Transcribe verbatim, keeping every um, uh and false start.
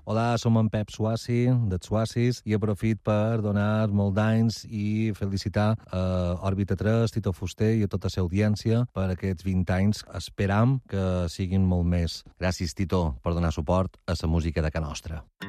Hola, som en Pep Suassi, de Suassis, i aprofit per donar molt d'anys i felicitar a Òrbita tres, Tito Fuster i a tota la audiència per aquests vint anys. Esperam que siguin molt més. Gràcies, Tito, per donar suport a la música de Ca Nostra.